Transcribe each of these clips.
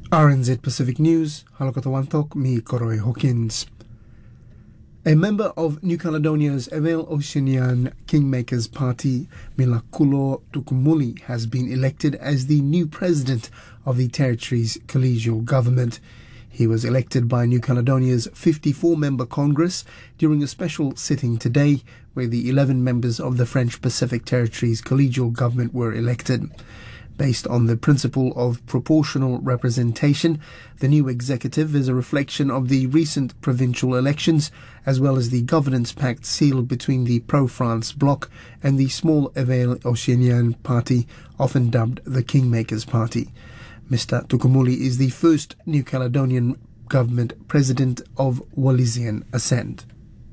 RNZ Pacific News, Halokatawantok, mi Koroi Hawkins. A member of New Caledonia's Evel Oceanian Kingmakers Party, Milakulo Tukumuli, has been elected as the new president of the territory's collegial government. He was elected by New Caledonia's 54-member Congress during a special sitting today, where the 11 members of the French Pacific Territory's collegial government were elected. Based on the principle of proportional representation, the new executive is a reflection of the recent provincial elections, as well as the governance pact sealed between the pro-France bloc and the small Evel Oceanian party, often dubbed the Kingmakers Party. Mr. Tukumuli is the first New Caledonian government president of Wallisian ascent.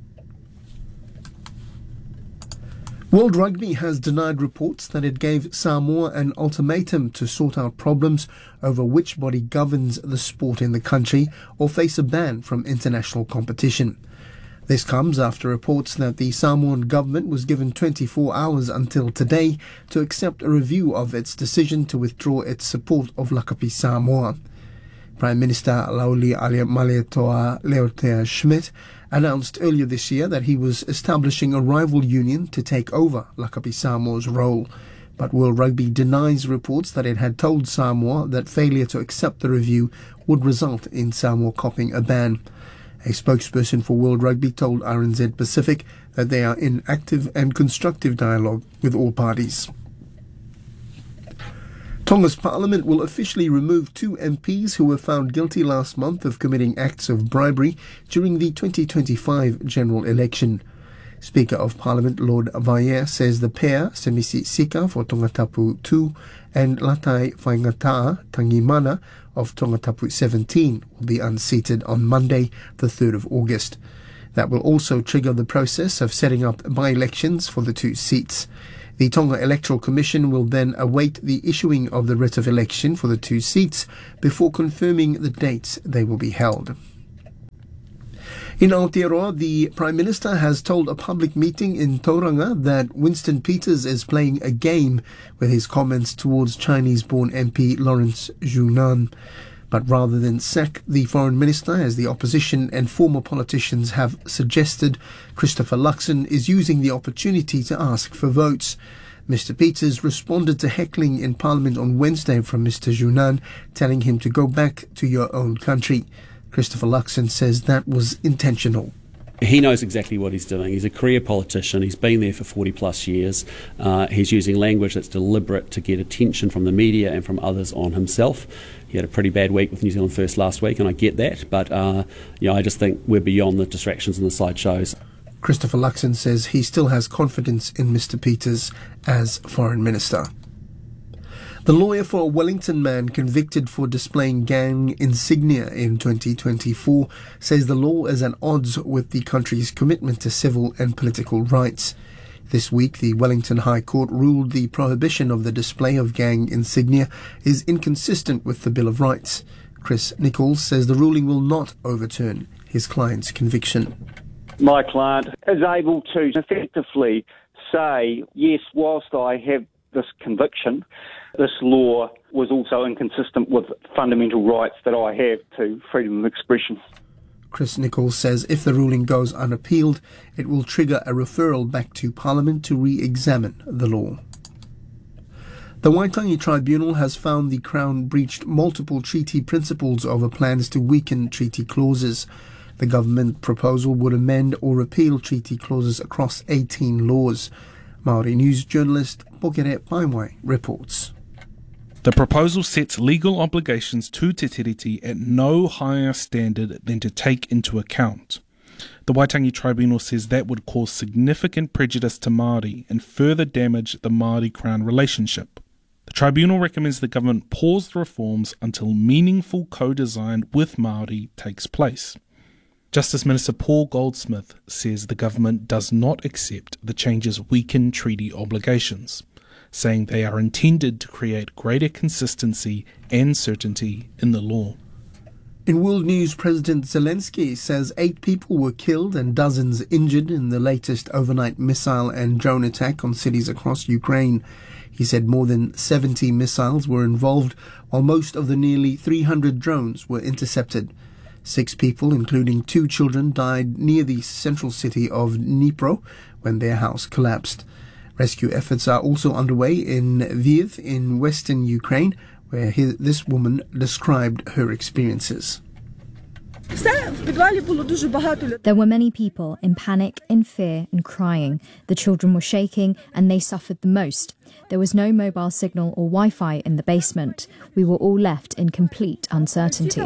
World Rugby has denied reports that it gave Samoa an ultimatum to sort out problems over which body governs the sport in the country or face a ban from international competition. This comes after reports that the Samoan government was given 24 hours until today to accept a review of its decision to withdraw its support of Lakapi Samoa. Prime Minister Lauli Malietoa Leotea Schmidt announced earlier this year that he was establishing a rival union to take over Lakapi Samoa's role. But World Rugby denies reports that it had told Samoa that failure to accept the review would result in Samoa copping a ban. A spokesperson for World Rugby told RNZ Pacific that they are in active and constructive dialogue with all parties. Tonga's parliament will officially remove 2 MPs who were found guilty last month of committing acts of bribery during the 2025 general election. Speaker of Parliament Lord Vaea says the pair, Semisi Sika for Tongatapu 2 and Latai Whaingataa Tangimana of Tongatapu 17 will be unseated on Monday, the 3rd of August. That will also trigger the process of setting up by-elections for the 2 seats. The Tonga Electoral Commission will then await the issuing of the writ of election for the 2 seats before confirming the dates they will be held. In Aotearoa, the Prime Minister has told a public meeting in Tauranga that Winston Peters is playing a game with his comments towards Chinese-born MP Lawrence Zhunan. But rather than sack the Foreign Minister, as the opposition and former politicians have suggested, Christopher Luxon is using the opportunity to ask for votes. Mr. Peters responded to heckling in Parliament on Wednesday from Mr. Zhunan, telling him to go back to your own country. Christopher Luxon says that was intentional. He knows exactly what he's doing. He's a career politician. He's been there for 40 plus years. He's using language that's deliberate to get attention from the media and from others on himself. He had a pretty bad week with New Zealand First last week, and I get that. But I just think we're beyond the distractions and the sideshows. Christopher Luxon says he still has confidence in Mr. Peters as Foreign Minister. The lawyer for a Wellington man convicted for displaying gang insignia in 2024 says the law is at odds with the country's commitment to civil and political rights. This week, the Wellington High Court ruled the prohibition of the display of gang insignia is inconsistent with the Bill of Rights. Chris Nichols says the ruling will not overturn his client's conviction. My client is able to effectively say, yes, whilst I have this conviction, this law was also inconsistent with fundamental rights that I have to freedom of expression. Chris Nichols says if the ruling goes unappealed, it will trigger a referral back to Parliament to re-examine the law. The Waitangi Tribunal has found the Crown breached multiple treaty principles over plans to weaken treaty clauses. The government proposal would amend or repeal treaty clauses across 18 laws. Māori News journalist Pokere Paimwai reports. The proposal sets legal obligations to Te Tiriti at no higher standard than to take into account. The Waitangi Tribunal says that would cause significant prejudice to Māori and further damage the Māori-Crown relationship. The Tribunal recommends the government pause the reforms until meaningful co-design with Māori takes place. Justice Minister Paul Goldsmith says the government does not accept the changes weaken treaty obligations, saying they are intended to create greater consistency and certainty in the law. In world news, President Zelensky says 8 people were killed and dozens injured in the latest overnight missile and drone attack on cities across Ukraine. He said more than 70 missiles were involved, while most of the nearly 300 drones were intercepted. 6 people, including 2 children, died near the central city of Dnipro when their house collapsed. Rescue efforts are also underway in Lviv in western Ukraine, where this woman described her experiences. There were many people in panic, in fear and crying. The children were shaking and they suffered the most. There was no mobile signal or Wi-Fi in the basement. We were all left in complete uncertainty.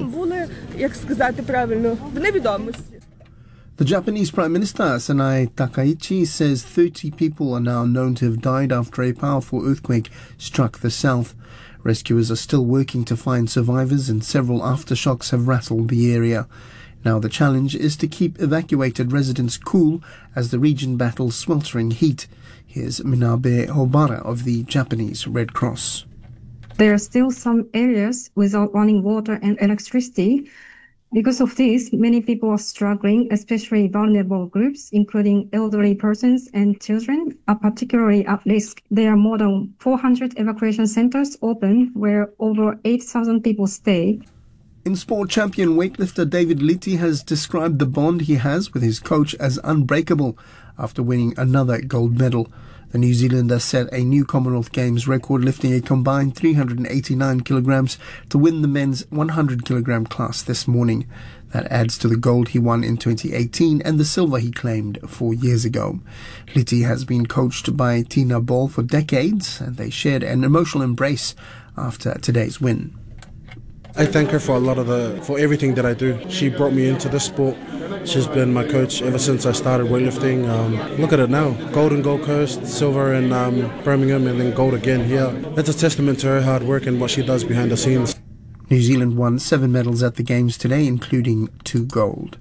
The Japanese Prime Minister Sanae Takaichi says 30 people are now known to have died after a powerful earthquake struck the south. Rescuers are still working to find survivors and several aftershocks have rattled the area. Now the challenge is to keep evacuated residents cool as the region battles sweltering heat. Here's Minabe Hobara of the Japanese Red Cross. There are still some areas without running water and electricity. Because of this, many people are struggling, especially vulnerable groups, including elderly persons and children, are particularly at risk. There are more than 400 evacuation centers open where over 8,000 people stay. In sport, champion weightlifter David Litti has described the bond he has with his coach as unbreakable after winning another gold medal. The New Zealander set a new Commonwealth Games record, lifting a combined 389 kilograms to win the men's 100 kilogram class this morning. That adds to the gold he won in 2018 and the silver he claimed 4 years ago. Litti has been coached by Tina Ball for decades, and they shared an emotional embrace after today's win. I thank her for for everything that I do. She brought me into this sport. She's been my coach ever since I started weightlifting. Look at it now. Gold in Gold Coast, silver in Birmingham, and then gold again here. It's a testament to her hard work and what she does behind the scenes. New Zealand won 7 medals at the Games today, including 2 gold.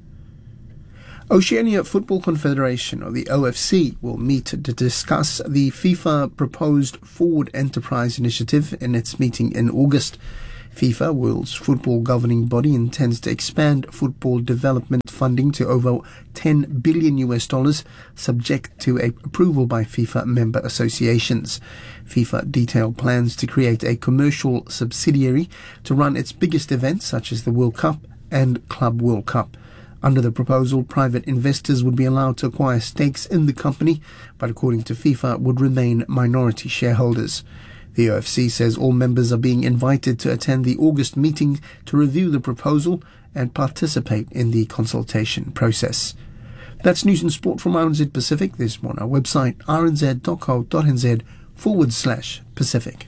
Oceania Football Confederation, or the OFC, will meet to discuss the FIFA proposed Forward Enterprise Initiative in its meeting in August. FIFA, world's football governing body, intends to expand football development funding to over $10 billion, subject to approval by FIFA member associations. FIFA detailed plans to create a commercial subsidiary to run its biggest events, such as the World Cup and Club World Cup. Under the proposal, private investors would be allowed to acquire stakes in the company, but according to FIFA, would remain minority shareholders. The OFC says all members are being invited to attend the August meeting to review the proposal and participate in the consultation process. That's news and sport from RNZ Pacific. This one on our website, rnz.co.nz/Pacific.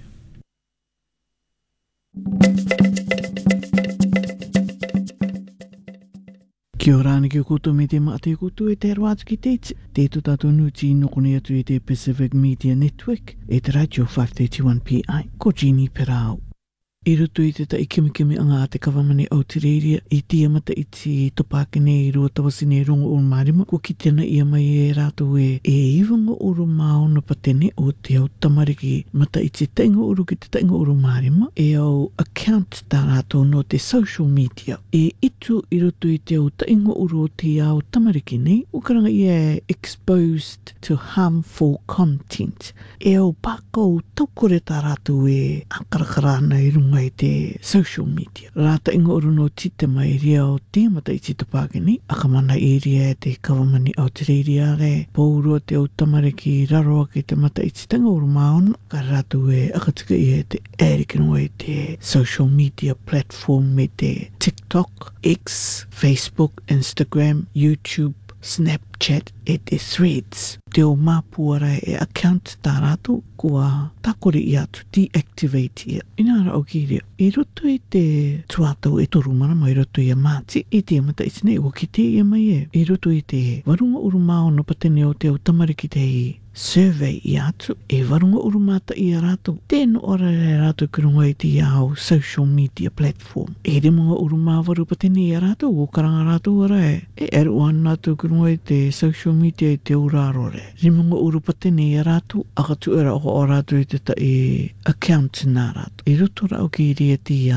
Kia ora ana ki o koutou me te maate koutou e te aroatu ki teiti. Te tūtātou nuti nokone atu e te Pacific Media Network e te radio 531 PI. Ko Jeannie Perau. I roto I te tai kimikimi anga te kawamane Aotearoa I tia mata I te topakene I rua tawasine rongo o marima. Ko ki tena ia mai e rātou e iwanga oro maona patene o te au tamariki mata I te tainga oro ki te tainga oro marima. E au account tā rātou no te social media. E itu I roto I te au tainga oro o te au tamariki nei. Ukaranga ia exposed to harmful content. E au pākau taukore tā rātou e akarakarana I runga I te social media. Rāta ingo oro no tite mai ria o te mata I te tapakeni. Akamana I ria e te kawamani Aotearoa re. Pōuro te au tamariki raroa ki te mata I te tanga oro maona. Ka rātou e akatuka I e te ērikino e te social media platform me te TikTok, X, Facebook, Instagram, YouTube, Snapchat e te Threads. Te o māpuara e account tā rātou kua takore I atu, deactivate ia. Ina ara au ki rea. I roto I te tuatau e toru marama I roto I a māti. I te amata I tine o ki te ia mai e. I roto I te warunga urumao no patene o te au tamariki te survey I atu. E warunga urumata I a rātou. Tēno ora re rātou kurunga I te au social media platform. E remunga urumāwaru patene I a rātou. O karanga rātou ora e. E eru ana rātou kurunga I te social media I te uraro re. Remunga urupatene I a rātou. Akatu era o rātou I te tai account nā rātou. I roto rau ki rea te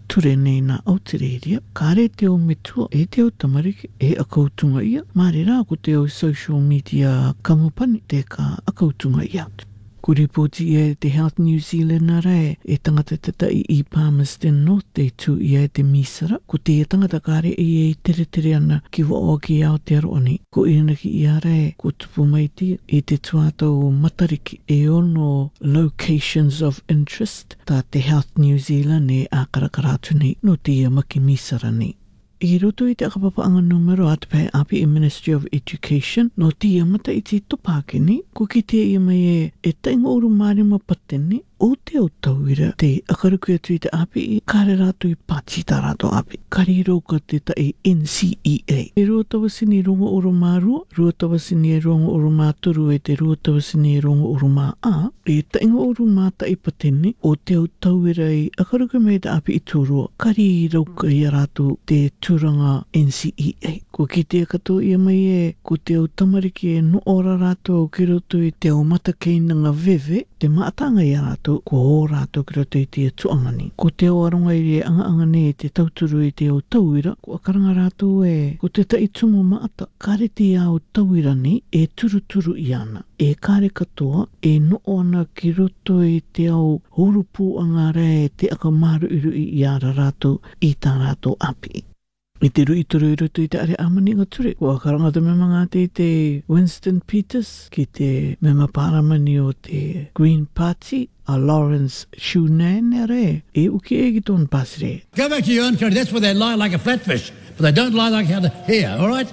ture nei na autireria, kare te o metua e te o tamariki e akautunga ia, mare rā ko te o social media kamupani te ka akautunga ia. Ko ripoti ia te Health New Zealand rai e tangata tatai i Palmerston North te tu ia te misara, ko te tangata kare i e tere ana ki wa ki ao te aroani, ko inaki ia rai ko tupu maiti i te tuatau matariki e ono locations of interest ta te Health New Zealand e a karakaratu nei no te ia maki misara nei. I roto i te akapapaanga numero atpai api i Ministry of Education, no te amata i te topake ni, ko ki te ia mai e tainga oru marima patene, o te o tauira te akaruku atu i te api i kare rātu i pātita rātu api. Kari roka te tai NCEA. E rua tawasini rongo oro mā rua, rua tawasini e rongo oro mā turu e te rua tawasini e rongo oro mā a, e tainga oro mā tai patene, o te o tauira i akaruku mai te api i tūrua. Kari roka i rātu te tūranga NCEA. Ko ki te katoa ia mai e, ko te o tamariki e no ora rātu ki roto i te o matakeinanga veve, te maatanga i rātu, ko o rātou ki roto i te tuangani. Ko te o aronga i re anga nei te tauturu i te o tauira, ko akaranga rātou e, ko te tai tumo maata, kare te ao tauira ni e turuturu i ana. E kare katoa, e no ana ki roto i te ao horupu anga re te akamaru iru i ara rātou i tā rātou api. I te rui turu i roto i te are amani ngature. Ko akaranga te mema ngāte i te Winston Peters, ki te mema pāramani o te Green Party, a Lawrence Shunan re, e uki e ki tōn pasre. Go back to your own country, that's where they lie like a flatfish, but they don't lie like here, all right?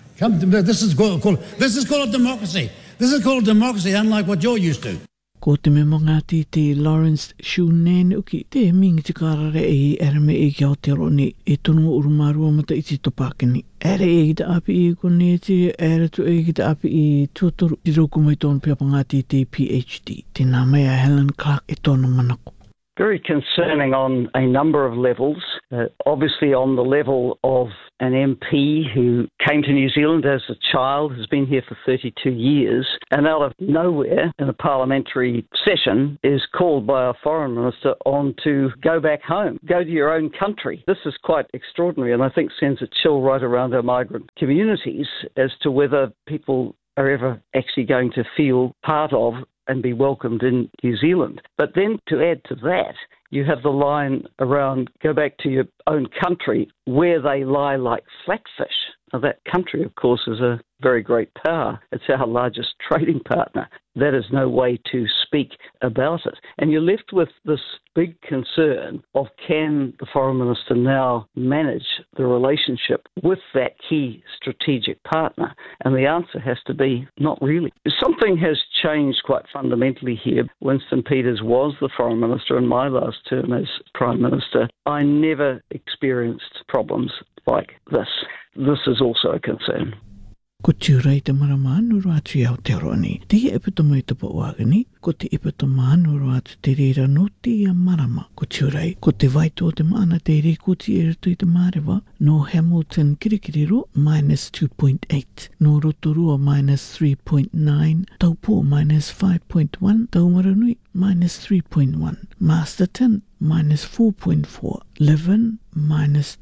This is called democracy. This is called democracy, unlike what you're used to. Ko te memo ngāti te Lawrence Shunan uki te mingi te karare e erame e ki Aotearoa e tono urumarua mata i te topakeni. Ere e ki te api i kone te ere tu e ki te api i tuatoru. Ti roku mai tōna peapa ngāti te PhD. Te nā mai a Helen Clark e tōna manako. Very concerning on a number of levels. Obviously on the level of an MP who came to New Zealand as a child, has been here for 32 years, and out of nowhere in a parliamentary session is called by our foreign minister on to go back home, go to your own country. This is quite extraordinary and I think sends a chill right around our migrant communities as to whether people are ever actually going to feel part of and be welcomed in New Zealand. But then to add to that, you have the line around go back to your own country where they lie like flatfish. Now that country, of course, is a very great power. It's our largest trading partner. That is no way to speak about it. And you're left with this big concern of can the Foreign Minister now manage the relationship with that key strategic partner? And the answer has to be not really. Something has changed quite fundamentally here. Winston Peters was the Foreign Minister in my last term as Prime Minister. I never experienced problems like this. This is also a concern. Ko tiurai te marama anuru atu i Aotearoa ni. Te ia epitoma i te poʻoagani, ko te epitoma anuru atu te reira no te ia marama. Ko tiurai, ko te vaito o te maana te rekoti e rutu i te marewa, no Hamilton Kirikiriro, minus 2.8, no Rotorua, minus 3.9, Taupo, minus 5.1, Taumaranui, minus 3.1, Masterton, minus 4.4, Leven, minus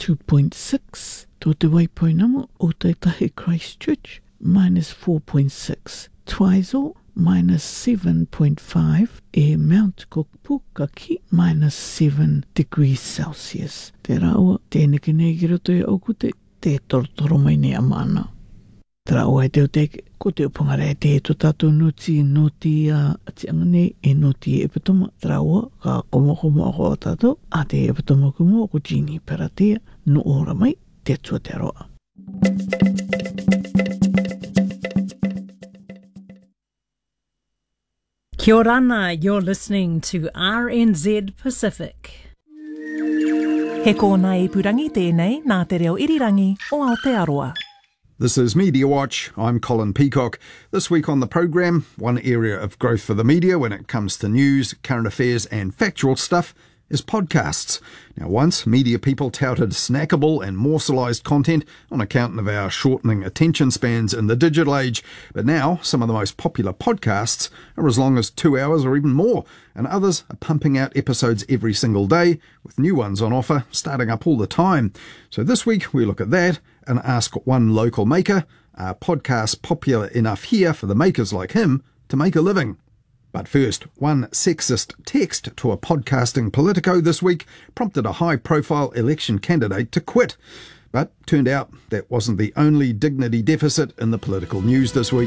2.6, Tō te Waipoinamo o Taitahi Christchurch, minus 4.6. Twizel, minus 7.5. E Mount Kokpukaki, minus 7 degrees Celsius. Te raua, tēneke nei ki roto i aukute, te torotoro mai nei amana. Te raua e teo teke, ko te upangara e te to tātou noti atianga nei e noti e epitoma. Te raua, ka komo ako o tātou, a te epitoma kumo ko Jeannie Peratea, no ora mai, te Aotearoa. Kia orana, you're listening to RNZ Pacific. He kōna I purangi tēnei nā te reo irirangi o Aotearoa. This is Media Watch. I'm Colin Peacock. This week on the programme, one area of growth for the media when it comes to news, current affairs and factual stuff is podcasts. Now, once media people touted snackable and morselised content on account of our shortening attention spans in the digital age, but now some of the most popular podcasts are as long as 2 hours or even more, and others are pumping out episodes every single day, with new ones on offer starting up all the time. So this week we look at that and ask one local maker, are podcasts popular enough here for the makers like him to make a living? But first, one sexist text to a podcasting politico this week prompted a high-profile election candidate to quit. But turned out that wasn't the only dignity deficit in the political news this week.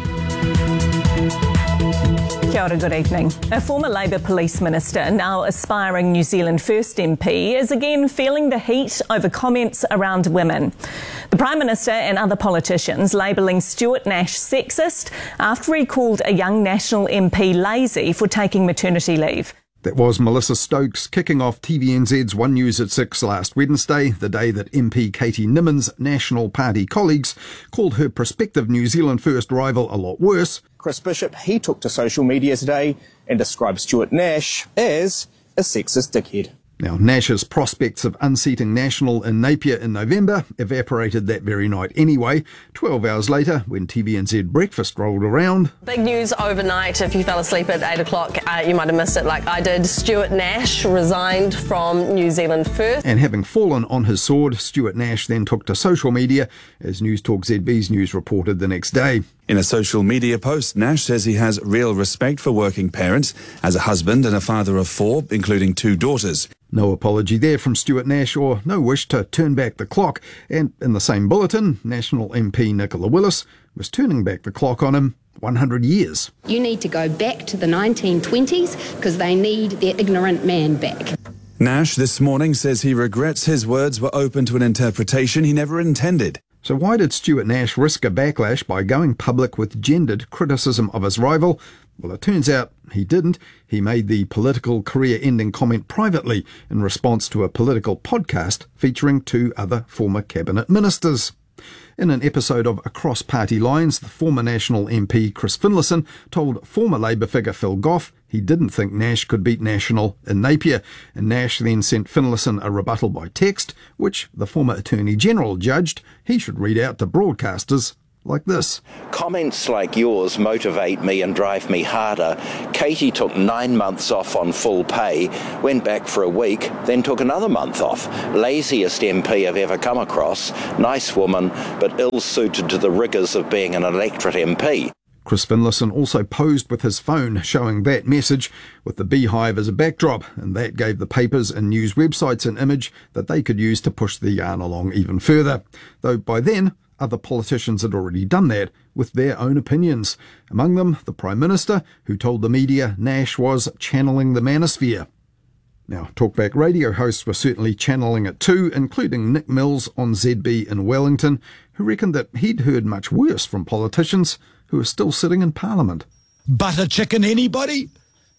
Kia ora, good evening. A former Labour Police Minister, now aspiring New Zealand First MP, is again feeling the heat over comments around women. The Prime Minister and other politicians labelling Stuart Nash sexist after he called a young National MP lazy for taking maternity leave. That was Melissa Stokes kicking off TVNZ's One News at 6 last Wednesday, the day that MP Katie Nimmon's National Party colleagues called her prospective New Zealand First rival a lot worse. Chris Bishop, he took to social media today and described Stuart Nash as a sexist dickhead. Now, Nash's prospects of unseating National in Napier in November evaporated that very night anyway. 12 hours later, when TVNZ breakfast rolled around. Big news overnight. If you fell asleep at 8 o'clock, you might have missed it like I did. Stuart Nash resigned from New Zealand First. And having fallen on his sword, Stuart Nash then took to social media, as News Talk ZB's news reported the next day. In a social media post, Nash says he has real respect for working parents, as a husband and a father of 4, including 2 daughters. No apology there from Stuart Nash, or no wish to turn back the clock. And in the same bulletin, National MP Nicola Willis was turning back the clock on him 100 years. You need to go back to the 1920s because they need their ignorant man back. Nash this morning says he regrets his words were open to an interpretation he never intended. So why did Stuart Nash risk a backlash by going public with gendered criticism of his rival? Well, it turns out he didn't. He made the political career-ending comment privately in response to a political podcast featuring 2 other former cabinet ministers. In an episode of Across Party Lines, the former National MP Chris Finlayson told former Labour figure Phil Goff he didn't think Nash could beat National in Napier, and Nash then sent Finlayson a rebuttal by text, which the former Attorney-General judged he should read out to broadcasters like this. Comments like yours motivate me and drive me harder. Katie took 9 months off on full pay, went back for a week, then took another month off. Laziest MP I've ever come across. Nice woman, but ill-suited to the rigours of being an electorate MP. Chris Finlayson also posed with his phone showing that message with the beehive as a backdrop, and that gave the papers and news websites an image that they could use to push the yarn along even further. Though by then, other politicians had already done that with their own opinions. Among them, the Prime Minister, who told the media Nash was channeling the manosphere. Now, Talkback radio hosts were certainly channeling it too, including Nick Mills on ZB in Wellington, who reckoned that he'd heard much worse from politicians who are still sitting in Parliament. Butter chicken, anybody?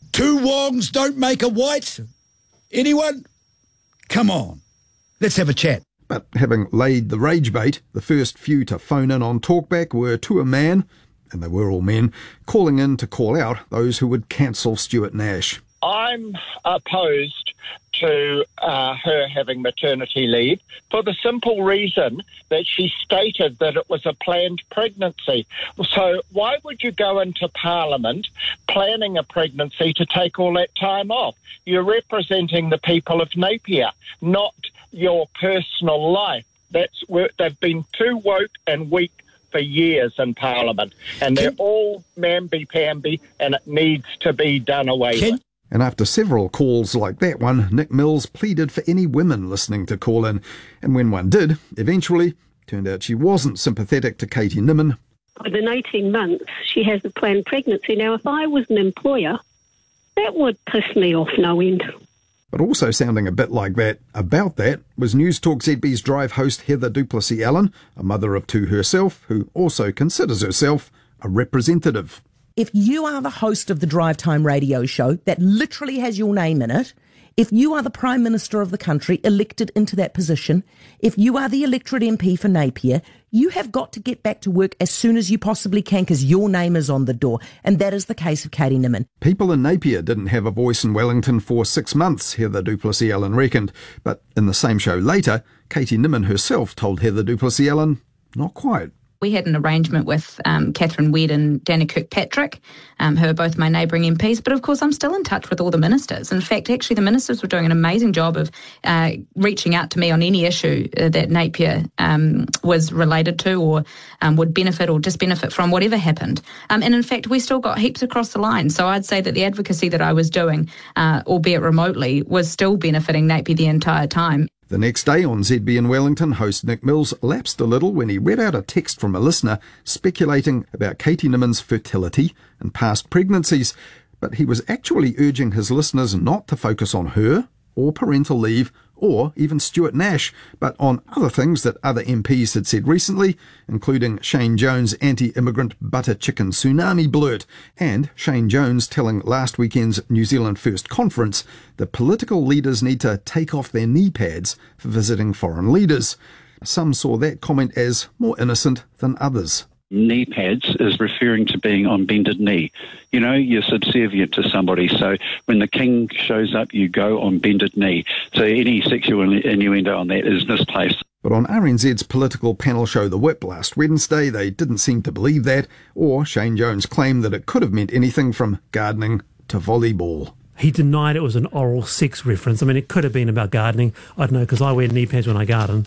2 wongs don't make a white? Anyone? Come on, let's have a chat. But having laid the rage bait, the first few to phone in on Talkback were to a man, and they were all men, calling in to call out those who would cancel Stuart Nash. I'm opposed to her having maternity leave for the simple reason that she stated that it was a planned pregnancy. So why would you go into Parliament planning a pregnancy to take all that time off? You're representing the people of Napier, not your personal life. They've been too woke and weak for years in Parliament, and they're all mamby-pamby, and it needs to be done away with. And after several calls like that one, Nick Mills pleaded for any women listening to call in. And when one did, eventually, turned out she wasn't sympathetic to Katie Nimmin. Within 18 months, she has a planned pregnancy. Now, if I was an employer, that would piss me off no end. But also sounding a bit like that about that was News Talk ZB's Drive host Heather Duplessis-Allen, a mother of 2 herself, who also considers herself a representative. If you are the host of the Drive Time radio show that literally has your name in it, If you are the Prime Minister of the country elected into that position, if you are the electorate MP for Napier, you have got to get back to work as soon as you possibly can because your name is on the door. And that is the case of Katie Nimmin. People in Napier didn't have a voice in Wellington for 6 months, Heather du Plessis-Allen reckoned. But in the same show later, Katie Nimmin herself told Heather du Plessis-Allen, not quite. We had an arrangement with Catherine Wedd and Dana Kirkpatrick, who are both my neighbouring MPs, but of course I'm still in touch with all the ministers. In fact, actually the ministers were doing an amazing job of reaching out to me on any issue that Napier was related to or would benefit or disbenefit from, whatever happened. And in fact, we still got heaps across the line. So I'd say that the advocacy that I was doing, albeit remotely, was still benefiting Napier the entire time. The next day on ZB in Wellington, host Nick Mills lapsed a little when he read out a text from a listener speculating about Katie Nimmin's fertility and past pregnancies. But he was actually urging his listeners not to focus on her or parental leave or even Stuart Nash, but on other things that other MPs had said recently, including Shane Jones' anti-immigrant butter chicken tsunami blurt, and Shane Jones telling last weekend's New Zealand First conference that political leaders need to take off their knee pads for visiting foreign leaders. Some saw that comment as more innocent than others. Knee pads is referring to being on bended knee. You know, you're subservient to somebody. So when the king shows up, you go on bended knee. So any sexual innuendo on that is misplaced. But on RNZ's political panel show The Whip last Wednesday, they didn't seem to believe that, or Shane Jones claimed that it could have meant anything from gardening to volleyball. He denied it was an oral sex reference. I mean, it could have been about gardening. I don't know, because I wear knee pads when I garden.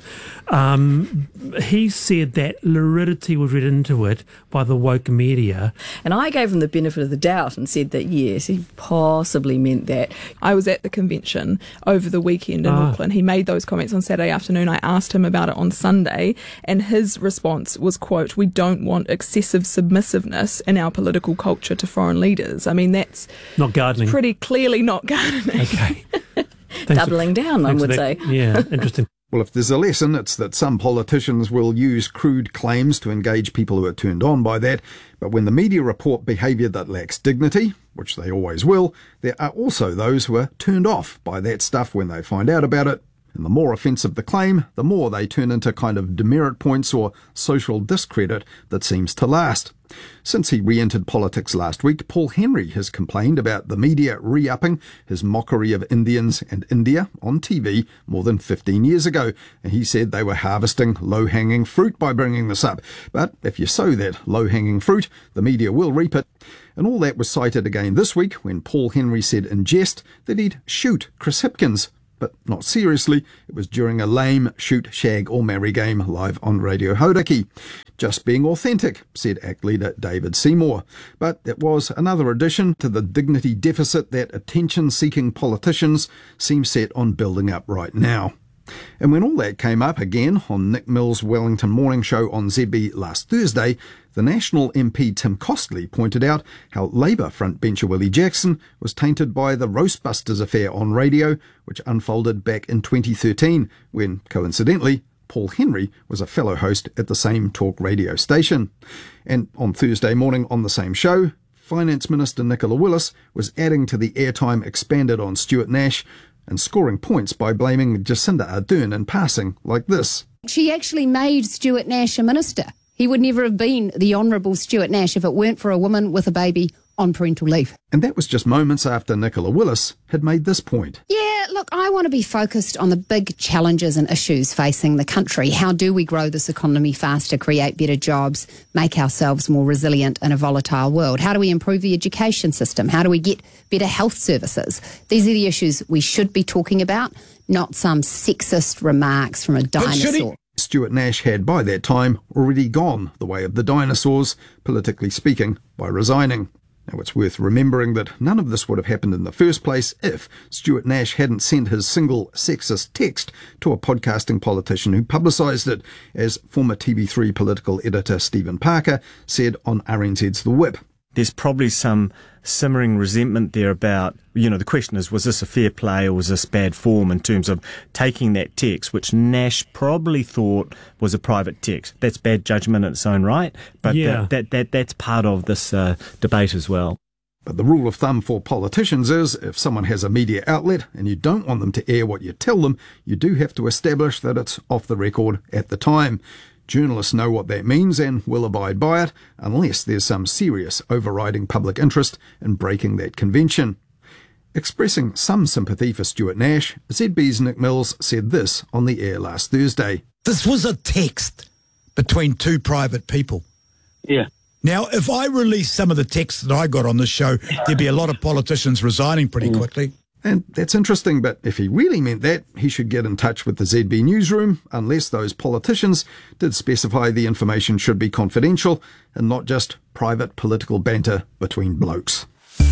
He said that luridity was read into it by the woke media. And I gave him the benefit of the doubt and said that, yes, he possibly meant that. I was at the convention over the weekend in Auckland. He made those comments on Saturday afternoon. I asked him about it on Sunday, and his response was, quote, "We don't want excessive submissiveness in our political culture to foreign leaders." I mean, that's not gardening. Pretty clearly not gardening. Okay. Doubling down, I would say. Yeah, interesting. Well, if there's a lesson, it's that some politicians will use crude claims to engage people who are turned on by that. But when the media report behaviour that lacks dignity, which they always will, there are also those who are turned off by that stuff when they find out about it. And the more offensive the claim, the more they turn into kind of demerit points or social discredit that seems to last. Since he re-entered politics last week, Paul Henry has complained about the media re-upping his mockery of Indians and India on TV more than 15 years ago, and he said they were harvesting low-hanging fruit by bringing this up. But if you sow that low-hanging fruit, the media will reap it. And all that was cited again this week when Paul Henry said in jest that he'd shoot Chris Hipkins. But not seriously, it was during a lame shoot, shag or marry game live on Radio Hauraki. Just being authentic, said ACT leader David Seymour. But it was another addition to the dignity deficit that attention-seeking politicians seem set on building up right now. And when all that came up again on Nick Mills' Wellington Morning Show on ZB last Thursday, the National MP Tim Costley pointed out how Labour frontbencher Willie Jackson was tainted by the Roastbusters affair on radio, which unfolded back in 2013, when, coincidentally, Paul Henry was a fellow host at the same talk radio station. And on Thursday morning on the same show, Finance Minister Nicola Willis was adding to the airtime expanded on Stuart Nash and scoring points by blaming Jacinda Ardern in passing like this. She actually made Stuart Nash a minister. He would never have been the Honourable Stuart Nash if it weren't for a woman with a baby on parental leave. And that was just moments after Nicola Willis had made this point. Yeah, look, I want to be focused on the big challenges and issues facing the country. How do we grow this economy faster, create better jobs, make ourselves more resilient in a volatile world? How do we improve the education system? How do we get better health services? These are the issues we should be talking about, not some sexist remarks from a dinosaur. Stuart Nash had by that time already gone the way of the dinosaurs, politically speaking, by resigning. Now, it's worth remembering that none of this would have happened in the first place if Stuart Nash hadn't sent his single sexist text to a podcasting politician who publicised it, as former TV3 political editor Stephen Parker said on RNZ's The Whip. There's probably some simmering resentment there about, the question is, was this a fair play or was this bad form in terms of taking that text, which Nash probably thought was a private text. That's bad judgment in its own right, but that's part of this debate as well. But the rule of thumb for politicians is if someone has a media outlet and you don't want them to air what you tell them, you do have to establish that it's off the record at the time. Journalists know what that means and will abide by it unless there's some serious overriding public interest in breaking that convention. Expressing some sympathy for Stuart Nash, ZB's Nick Mills said this on the air last Thursday. This was a text between two private people. Yeah. Now, if I release some of the texts that I got on this show, there'd be a lot of politicians resigning pretty quickly. And that's interesting, but if he really meant that, he should get in touch with the ZB newsroom, unless those politicians did specify the information should be confidential and not just private political banter between blokes.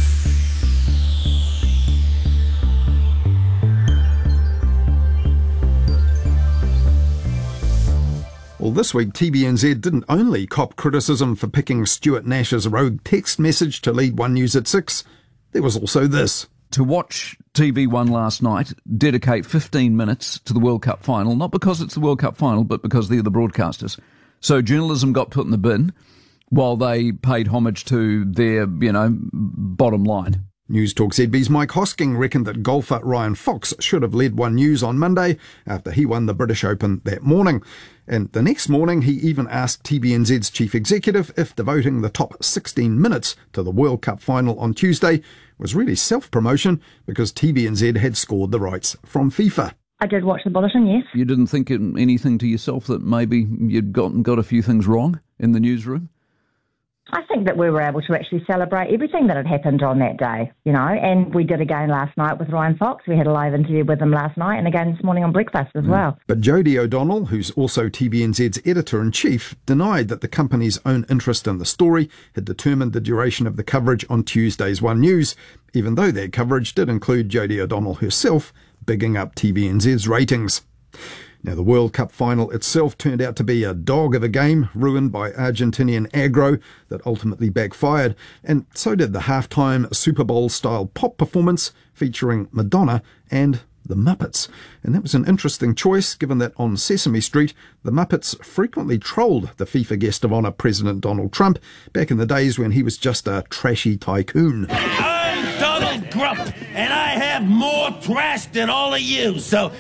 Well, this week TVNZ didn't only cop criticism for picking Stuart Nash's rogue text message to lead One News at 6, there was also this. To watch TV1 last night dedicate 15 minutes to the World Cup final, not because it's the World Cup final, but because they're the broadcasters. So journalism got put in the bin while they paid homage to their, bottom line. News Talk ZB's Mike Hosking reckoned that golfer Ryan Fox should have led One News on Monday after he won the British Open that morning. And the next morning, he even asked TVNZ's chief executive if devoting the top 16 minutes to the World Cup final on Tuesday was really self-promotion because TVNZ had scored the rights from FIFA. I did watch the bulletin, yes. You didn't think anything to yourself that maybe you'd got a few things wrong in the newsroom? I think that we were able to actually celebrate everything that had happened on that day, and we did again last night with Ryan Fox. We had a live interview with him last night and again this morning on breakfast as well. But Jodie O'Donnell, who's also TVNZ's editor-in-chief, denied that the company's own interest in the story had determined the duration of the coverage on Tuesday's One News, even though that coverage did include Jodie O'Donnell herself bigging up TVNZ's ratings. Now, the World Cup final itself turned out to be a dog of a game, ruined by Argentinian aggro that ultimately backfired, and so did the halftime Super Bowl-style pop performance featuring Madonna and the Muppets. And that was an interesting choice, given that on Sesame Street, the Muppets frequently trolled the FIFA guest of honour, President Donald Trump, back in the days when he was just a trashy tycoon. Donald Trump, and I have more trash than all of you, so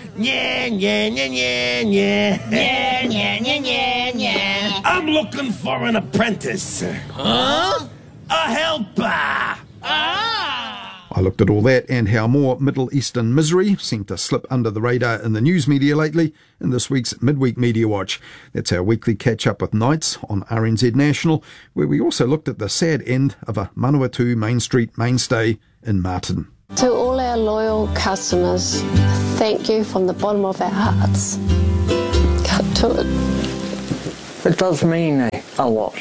I'm looking for an apprentice. Huh? A helper. I looked at all that and how more Middle Eastern misery seemed to slip under the radar in the news media lately in this week's Midweek Media Watch. That's our weekly catch-up with Nights on RNZ National, where we also looked at the sad end of a Manawatu Main Street mainstay in Martin. To all our loyal customers, thank you from the bottom of our hearts. Cut to it. It does mean a lot,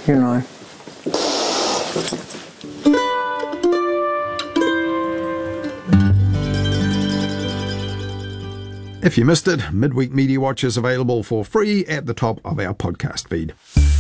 If you missed it, Midweek Media Watch is available for free at the top of our podcast feed.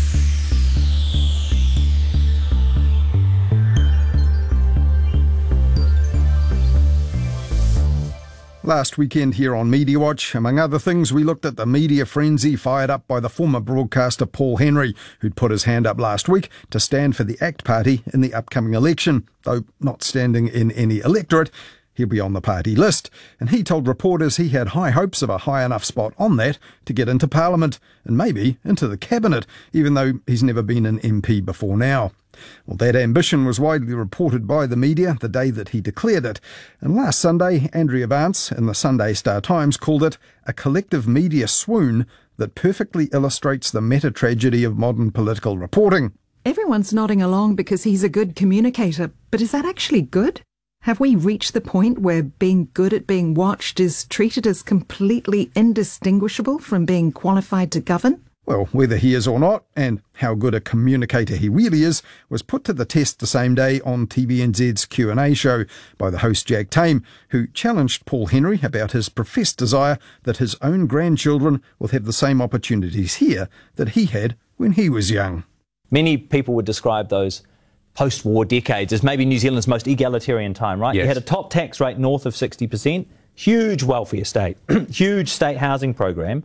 Last weekend here on Media Watch, among other things, we looked at the media frenzy fired up by the former broadcaster Paul Henry, who'd put his hand up last week to stand for the ACT Party in the upcoming election, though not standing in any electorate. He'll be on the party list, and he told reporters he had high hopes of a high enough spot on that to get into Parliament, and maybe into the Cabinet, even though he's never been an MP before now. Well, that ambition was widely reported by the media the day that he declared it, and last Sunday, Andrea Vance in the Sunday Star-Times called it a collective media swoon that perfectly illustrates the meta-tragedy of modern political reporting. Everyone's nodding along because he's a good communicator, but is that actually good? Have we reached the point where being good at being watched is treated as completely indistinguishable from being qualified to govern? Well, whether he is or not, and how good a communicator he really is, was put to the test the same day on TVNZ's Q&A show by the host Jack Tame, who challenged Paul Henry about his professed desire that his own grandchildren will have the same opportunities here that he had when he was young. Many people would describe those post-war decades as maybe New Zealand's most egalitarian time, right? Yes. You had a top tax rate north of 60%, huge welfare state, huge state housing program,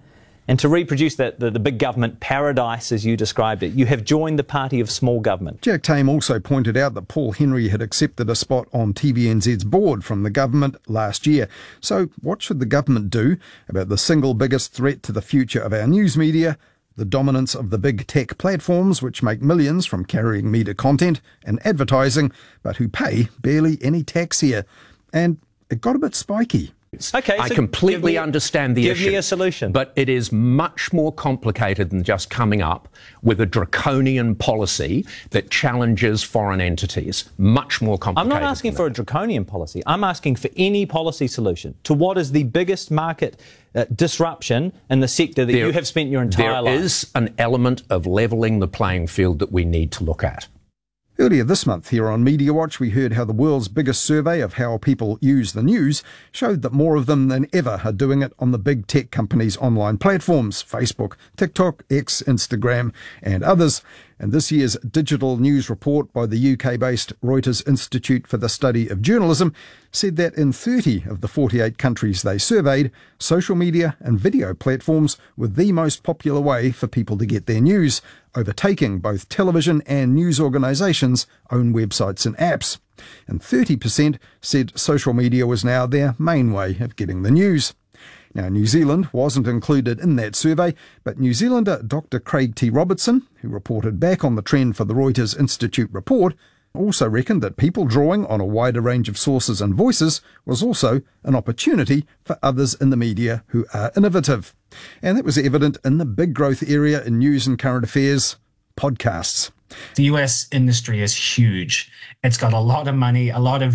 And to reproduce that, the big government paradise, as you described it, you have joined the party of small government. Jack Tame also pointed out that Paul Henry had accepted a spot on TVNZ's board from the government last year. So what should the government do about the single biggest threat to the future of our news media? The dominance of the big tech platforms, which make millions from carrying media content and advertising, but who pay barely any tax here. And it got a bit spiky. Okay, I completely understand the issue. Give me a solution. But it is much more complicated than just coming up with a draconian policy that challenges foreign entities. Much more complicated. I'm not asking for a draconian policy. I'm asking for any policy solution to what is the biggest market disruption in the sector that you have spent your entire life. There is an element of levelling the playing field that we need to look at. Earlier this month here on Media Watch, we heard how the world's biggest survey of how people use the news showed that more of them than ever are doing it on the big tech companies' online platforms, Facebook, TikTok, X, Instagram and others. And this year's digital news report by the UK-based Reuters Institute for the Study of Journalism said that in 30 of the 48 countries they surveyed, social media and video platforms were the most popular way for people to get their news, overtaking both television and news organisations' own websites and apps. And 30% said social media was now their main way of getting the news. Now, New Zealand wasn't included in that survey, but New Zealander Dr. Craig T. Robertson, who reported back on the trend for the Reuters Institute report, also reckoned that people drawing on a wider range of sources and voices was also an opportunity for others in the media who are innovative. And that was evident in the big growth area in news and current affairs, podcasts. The US industry is huge. It's got a lot of money, a lot of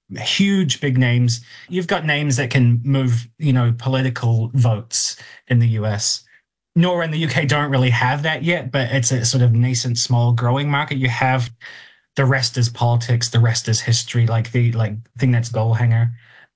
huge big names. You've got names that can move, political votes in the US. Norway and the UK don't really have that yet, but it's a sort of nascent, small, growing market. You have the rest is politics, the rest is history, like thing that's Goalhanger,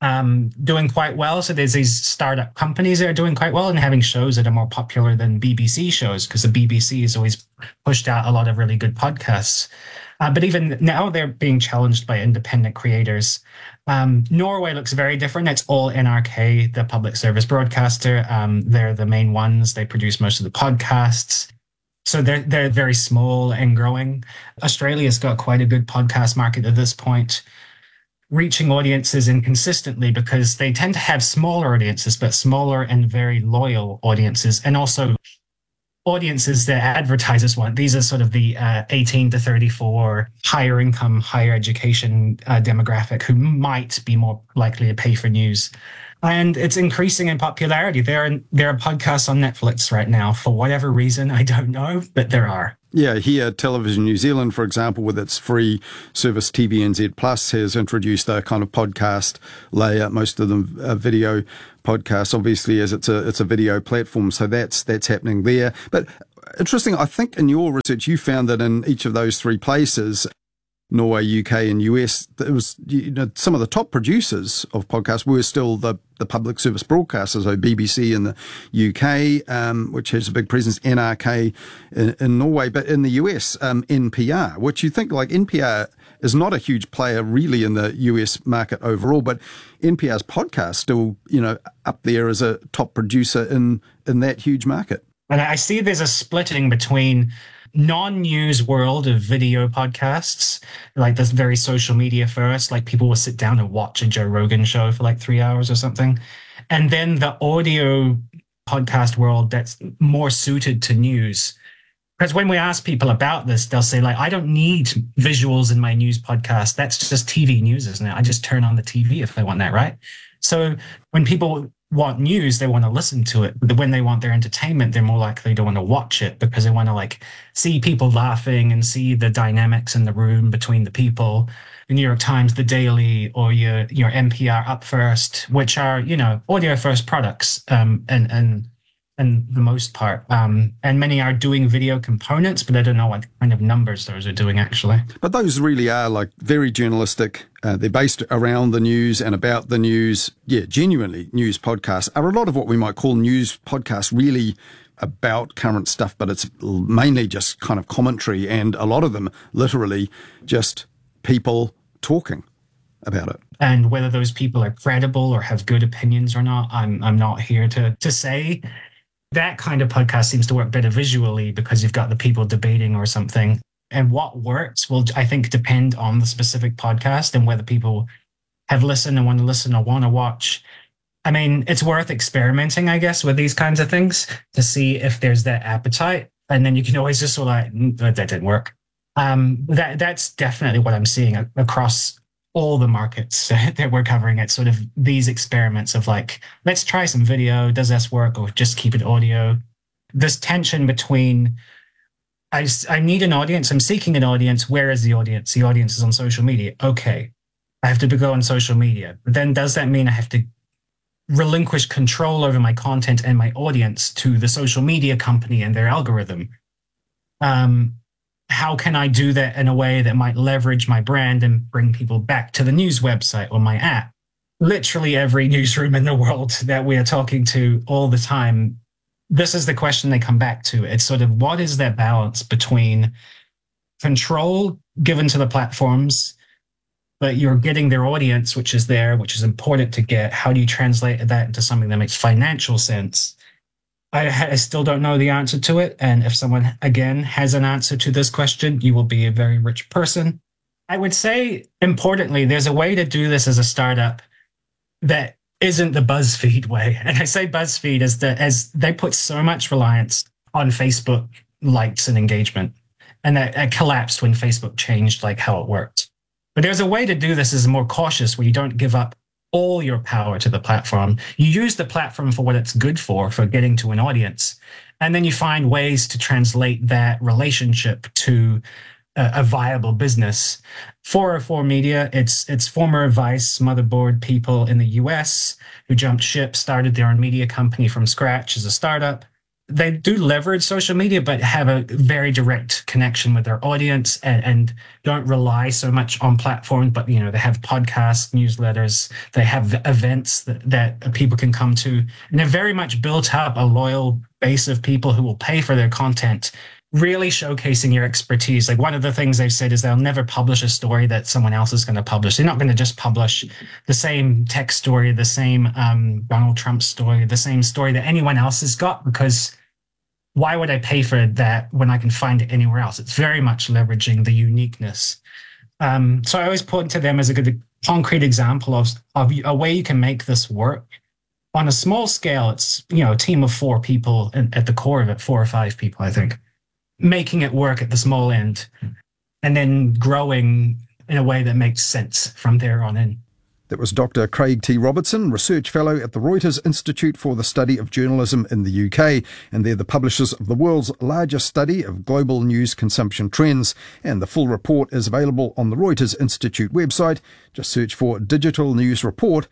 doing quite well. So there's these startup companies that are doing quite well and having shows that are more popular than BBC shows, because the BBC has always pushed out a lot of really good podcasts. But even now they're being challenged by independent creators. Norway looks very different. It's all NRK, the public service broadcaster. They're the main ones. They produce most of the podcasts. So they're very small and growing. Australia's got quite a good podcast market at this point, reaching audiences inconsistently because they tend to have smaller audiences, but smaller and very loyal audiences, and also audiences that advertisers want. These are sort of the 18 to 34 higher income, higher education demographic who might be more likely to pay for news. And it's increasing in popularity. There are podcasts on Netflix right now for whatever reason, I don't know, but there are. Yeah, here Television New Zealand, for example, with its free service TVNZ Plus, has introduced a kind of podcast layer. Most of them are video podcasts, obviously, as it's a video platform. So that's happening there. But interesting, I think in your research you found that in each of those three places, Norway, UK and US, it was, some of the top producers of podcasts were still the public service broadcasters, so BBC in the UK, which has a big presence, NRK in Norway, but in the US, NPR, which you think like NPR is not a huge player really in the US market overall, but NPR's podcast still, up there as a top producer in that huge market. And I see there's a splitting between non-news world of video podcasts, like this very social media first, like people will sit down and watch a Joe Rogan show for like 3 hours or something. And then the audio podcast world that's more suited to news. Because when we ask people about this, they'll say like, I don't need visuals in my news podcast. That's just TV news, isn't it? I just turn on the TV if I want that, right? So when people want news, they want to listen to it. But when they want their entertainment, they're more likely to want to watch it because they want to like see people laughing and see the dynamics in the room between the people. The New York Times, The Daily, or your NPR Up First, which are, audio first products, and the most part. And many are doing video components, but I don't know what kind of numbers those are doing actually. But those really are like very journalistic. They're based around the news and about the news. Yeah, genuinely news podcasts. Are a lot of what we might call news podcasts really about current stuff, but it's mainly just kind of commentary, and a lot of them literally just people talking about it. And whether those people are credible or have good opinions or not, I'm not here to say. That kind of podcast seems to work better visually because you've got the people debating or something. And what works will, I think, depend on the specific podcast and whether people have listened and want to listen or want to watch. I mean, it's worth experimenting, I guess, with these kinds of things to see if there's that appetite. And then you can always just sort of like, that didn't work. That's definitely what I'm seeing across all the markets that we're covering. It's sort of these experiments of like, let's try some video. Does this work? Or just keep it audio. This tension between, I need an audience. I'm seeking an audience. Where is the audience? The audience is on social media. Okay. I have to go on social media. But then does that mean I have to relinquish control over my content and my audience to the social media company and their algorithm? How can I do that in a way that might leverage my brand and bring people back to the news website or my app? Literally every newsroom in the world that we are talking to all the time, this is the question they come back to. It's sort of, what is that balance between control given to the platforms, but you're getting their audience, which is there, which is important to get. How do you translate that into something that makes financial sense? I still don't know the answer to it. And if someone, again, has an answer to this question, you will be a very rich person. I would say, importantly, there's a way to do this as a startup that isn't the BuzzFeed way. And I say BuzzFeed as they put so much reliance on Facebook likes and engagement. And that collapsed when Facebook changed like how it worked. But there's a way to do this as more cautious, where you don't give up all your power to the platform. You use the platform for what it's good for getting to an audience. And then you find ways to translate that relationship to a viable business. 404 Media, it's former Vice motherboard people in the US who jumped ship, started their own media company from scratch as a startup. They do leverage social media, but have a very direct connection with their audience and don't rely so much on platforms. But, you know, they have podcasts, newsletters, they have events that people can come to. And they've very much built up a loyal base of people who will pay for their content, really showcasing your expertise. Like, one of the things they've said is they'll never publish a story that someone else is going to publish. They're not going to just publish the same tech story, the same Donald Trump story, the same story that anyone else has got, because why would I pay for that when I can find it anywhere else? It's very much leveraging the uniqueness. So I always point to them as a good concrete example of a way you can make this work. On a small scale, it's, you know, a team of 4 people, and at the core of it, 4 or 5 people, I think, making it work at the small end and then growing in a way that makes sense from there on in. That was Dr. Craig T. Robertson, Research Fellow at the Reuters Institute for the Study of Journalism in the UK, and they're the publishers of the world's largest study of global news consumption trends. And the full report is available on the Reuters Institute website. Just search for Digital News Report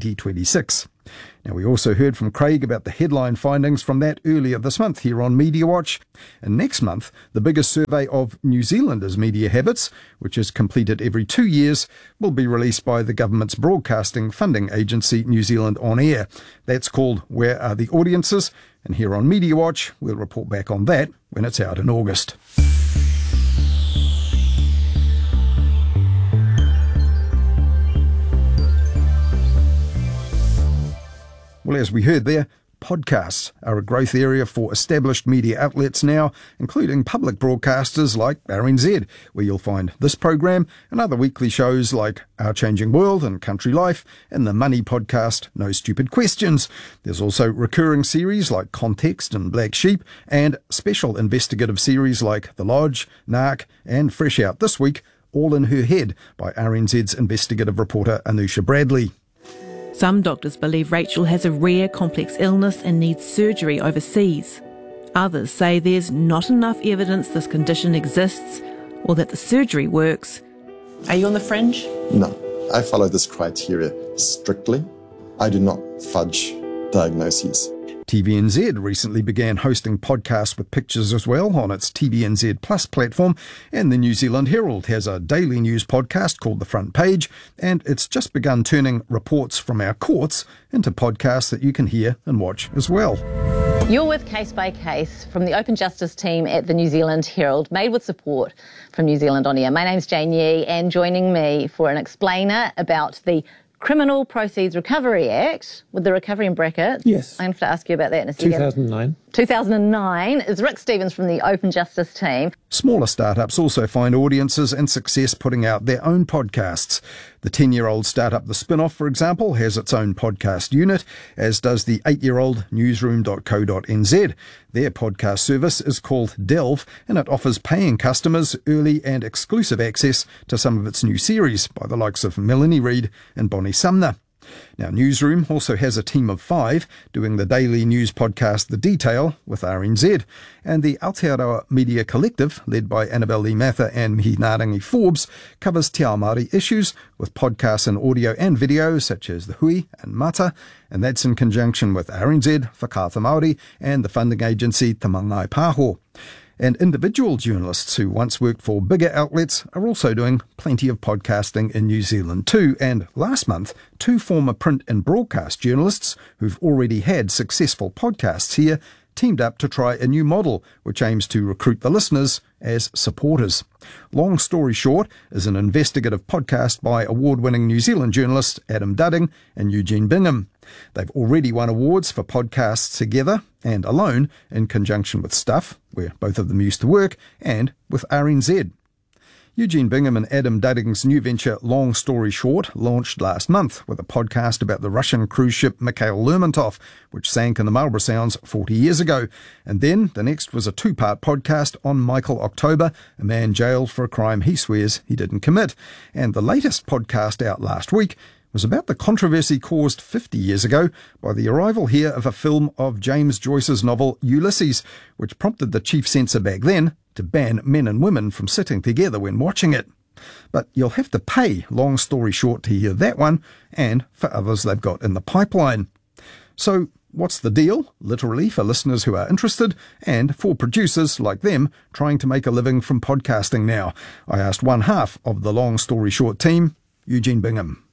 2026. Now, we also heard from Craig about the headline findings from that earlier this month here on Media Watch. And next month, the biggest survey of New Zealanders' media habits, which is completed every 2 years, will be released by the government's broadcasting funding agency, New Zealand On Air. That's called Where Are the Audiences? And here on Media Watch, we'll report back on that when it's out in August. Well, as we heard there, podcasts are a growth area for established media outlets now, including public broadcasters like RNZ, where you'll find this program and other weekly shows like Our Changing World and Country Life, and the Money podcast No Stupid Questions. There's also recurring series like Context and Black Sheep, and special investigative series like The Lodge, Narc, and Fresh Out This Week, all in her head by RNZ's investigative reporter Anusha Bradley. Some doctors believe Rachel has a rare complex illness and needs surgery overseas. Others say there's not enough evidence this condition exists or that the surgery works. Are you on the fringe? No, I follow this criteria strictly. I do not fudge diagnoses. TVNZ recently began hosting podcasts with pictures as well on its TVNZ Plus platform, and the New Zealand Herald has a daily news podcast called The Front Page, and it's just begun turning reports from our courts into podcasts that you can hear and watch as well. You're with Case by Case from the Open Justice team at the New Zealand Herald, made with support from New Zealand On Air. My name's Jane Yee, and joining me for an explainer about the Criminal Proceeds Recovery Act with the recovery in brackets. Yes. I'm going to ask you about that in a second. 2009 is Rick Stevens from the Open Justice team. Smaller startups also find audiences and success putting out their own podcasts. The 10-year-old startup The Spinoff, for example, has its own podcast unit, as does the 8-year-old newsroom.co.nz. Their podcast service is called Delve, and it offers paying customers early and exclusive access to some of its new series by the likes of Melanie Reid and Bonnie Sumner. Now, Newsroom also has a team of 5 doing the daily news podcast The Detail with RNZ, and the Aotearoa Media Collective, led by Annabelle Lee Mather and Mihinarangi Forbes, covers Te Ao Māori issues with podcasts in audio and video such as The Hui and Mata, and that's in conjunction with RNZ, Whakaata Māori, and the funding agency Te Mangai Pāho. And individual journalists who once worked for bigger outlets are also doing plenty of podcasting in New Zealand too. And last month, 2 former print and broadcast journalists who've already had successful podcasts here teamed up to try a new model which aims to recruit the listeners as supporters. Long Story Short is an investigative podcast by award-winning New Zealand journalists Adam Dudding and Eugene Bingham. They've already won awards for podcasts together and alone in conjunction with Stuff, where both of them used to work, and with RNZ. Eugene Bingham and Adam Dudding's new venture Long Story Short launched last month with a podcast about the Russian cruise ship Mikhail Lermontov, which sank in the Marlborough Sounds 40 years ago. And then the next was a 2-part podcast on Michael October, a man jailed for a crime he swears he didn't commit. And the latest podcast out last week was about the controversy caused 50 years ago by the arrival here of a film of James Joyce's novel Ulysses, which prompted the chief censor back then to ban men and women from sitting together when watching it. But you'll have to pay Long Story Short to hear that one, and for others they've got in the pipeline. So what's the deal, literally, for listeners who are interested, and for producers like them trying to make a living from podcasting now? I asked one half of the Long Story Short team, Eugene Bingham.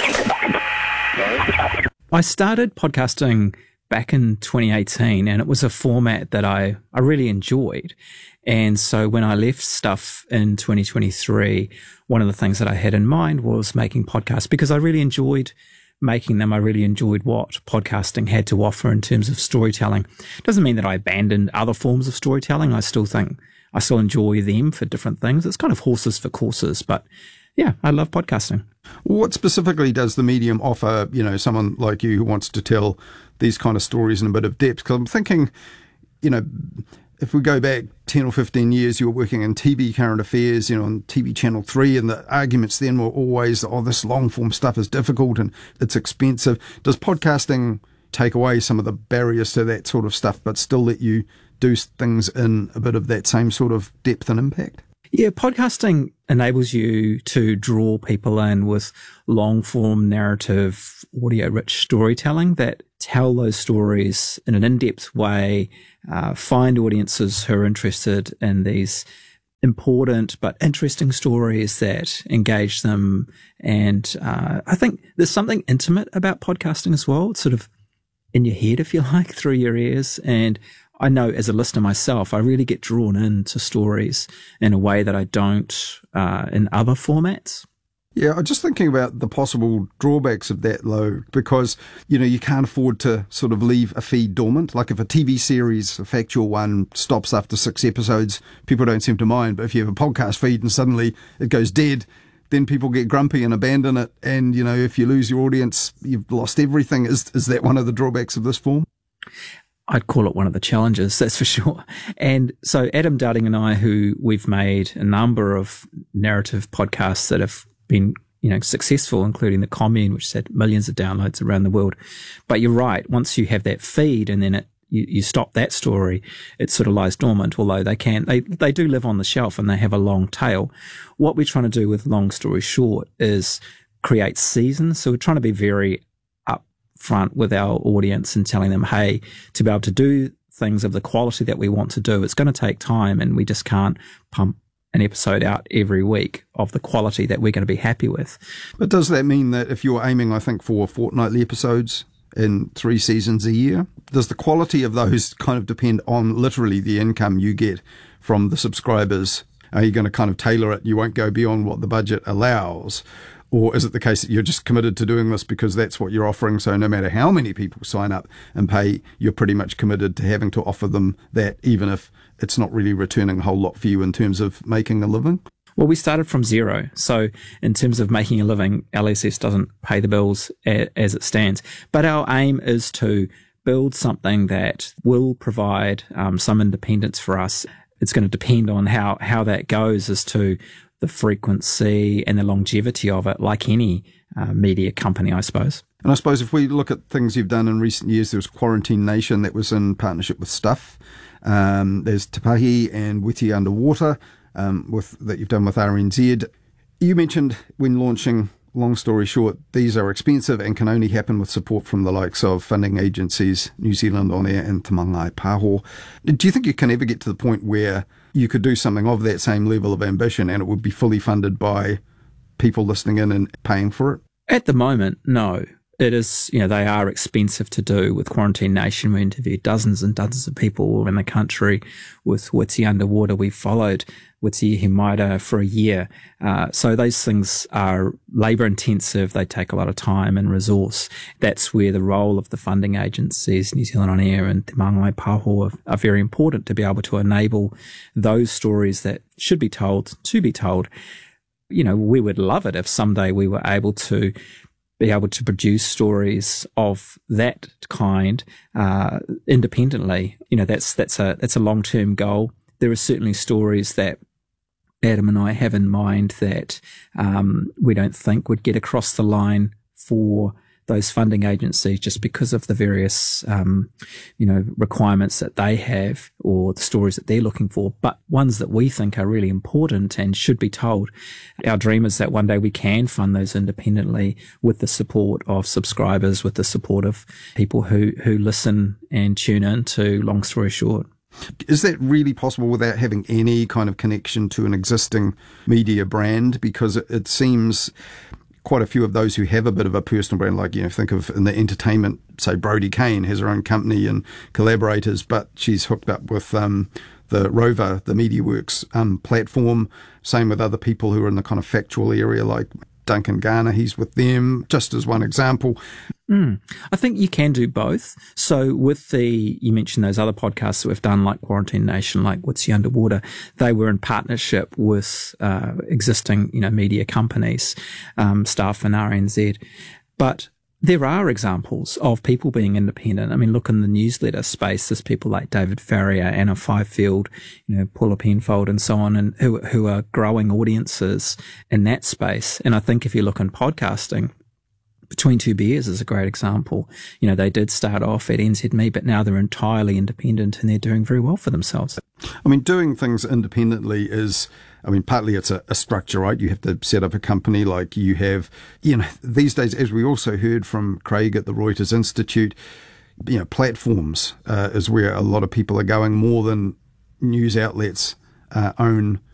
I started podcasting back in 2018, and it was a format that I really enjoyed. And so when I left Stuff in 2023, one of the things that I had in mind was making podcasts because I really enjoyed making them. I really enjoyed what podcasting had to offer in terms of storytelling. It doesn't mean that I abandoned other forms of storytelling. I still enjoy them for different things. It's kind of horses for courses, but yeah, I love podcasting. What specifically does the medium offer, someone like you who wants to tell these kind of stories in a bit of depth? Because I'm thinking, if we go back 10 or 15 years, you were working in TV current affairs, on TV Channel 3, and the arguments then were always, this long-form stuff is difficult and it's expensive. Does podcasting take away some of the barriers to that sort of stuff, but still let you do things in a bit of that same sort of depth and impact? Yeah, podcasting enables you to draw people in with long-form narrative, audio-rich storytelling that tell those stories in an in-depth way, find audiences who are interested in these important but interesting stories that engage them. And I think there's something intimate about podcasting as well. It's sort of in your head, if you like, through your ears. And I know as a listener myself, I really get drawn into stories in a way that I don't in other formats. Yeah, I'm just thinking about the possible drawbacks of that, though, because, you can't afford to sort of leave a feed dormant. Like if a TV series, a factual one, stops after 6 episodes, people don't seem to mind. But if you have a podcast feed and suddenly it goes dead, then people get grumpy and abandon it. And, if you lose your audience, you've lost everything. Is that one of the drawbacks of this form? I'd call it one of the challenges, that's for sure. And so Adam Dudding and I, who we've made a number of narrative podcasts that have been, successful, including The Commune, which has had millions of downloads around the world. But you're right, once you have that feed and then you stop that story, it sort of lies dormant, although they do live on the shelf and they have a long tail. What we're trying to do with Long Story Short is create seasons. So we're trying to be very front with our audience and telling them, hey, to be able to do things of the quality that we want to do, it's going to take time, and we just can't pump an episode out every week of the quality that we're going to be happy with. But does that mean that if you're aiming, I think, for fortnightly episodes in 3 seasons a year, does the quality of those kind of depend on literally the income you get from the subscribers? Are you going to kind of tailor it? You won't go beyond what the budget allows? Or is it the case that you're just committed to doing this because that's what you're offering, so no matter how many people sign up and pay, you're pretty much committed to having to offer them that, even if it's not really returning a whole lot for you in terms of making a living? Well, we started from zero. So in terms of making a living, LSS doesn't pay the bills as it stands. But our aim is to build something that will provide some independence for us. It's going to depend on how that goes as to the frequency and the longevity of it, like any media company, I suppose. And I suppose if we look at things you've done in recent years, there was Quarantine Nation that was in partnership with Stuff. There's Te Pahi and Witi Underwater that you've done with RNZ. You mentioned when launching Long Story Short, these are expensive and can only happen with support from the likes of funding agencies, New Zealand On Air and Te Mangai Pāho. Do you think you can ever get to the point where you could do something of that same level of ambition and it would be fully funded by people listening in and paying for it? At the moment, no. It is, they are expensive to do. With Quarantine Nation, we interviewed dozens and dozens of people around the country. With Witi Underwater, we followed Witi Himaira for a year. So those things are labour intensive. They take a lot of time and resource. That's where the role of the funding agencies, New Zealand On Air and Te Mangai Pāho, are very important to be able to enable those stories that should be told to be told. We would love it if someday we were able to produce stories of that kind independently. That's a long-term goal. There are certainly stories that Adam and I have in mind that we don't think would get across the line for those funding agencies just because of the various, requirements that they have or the stories that they're looking for, but ones that we think are really important and should be told. Our dream is that one day we can fund those independently with the support of subscribers, with the support of people who listen and tune in to Long Story Short. Is that really possible without having any kind of connection to an existing media brand? Because it seems quite a few of those who have a bit of a personal brand, like, think of in the entertainment, say Brodie Kane has her own company and collaborators, but she's hooked up with the Rover, the MediaWorks platform. Same with other people who are in the kind of factual area, like Duncan Garner, he's with them, just as one example. I think you can do both. So with you mentioned those other podcasts that we've done, like Quarantine Nation, like Witi Underwater, they were in partnership with existing, media companies, Stuff and RNZ. But there are examples of people being independent. I mean, look in the newsletter space, there's people like David Farrier, Anna Fifield, Paula Penfold and so on, and who are growing audiences in that space. And I think if you look in podcasting, Between Two Beers is a great example. They did start off at NZME, but now they're entirely independent and they're doing very well for themselves. I mean, doing things independently is, partly it's a structure, right? You have to set up a company like you have, these days, as we also heard from Craig at the Reuters Institute, platforms is where a lot of people are going more than news outlets own